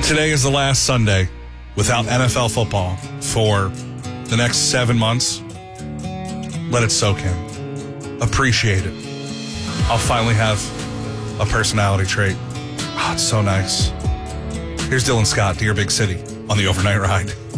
Today is the last Sunday without NFL football for the next 7 months. Let it soak in. Appreciate it. I'll finally have a personality trait. Oh, it's so nice. Here's Dylan Scott, Dear Big City, on the Overnight Ride.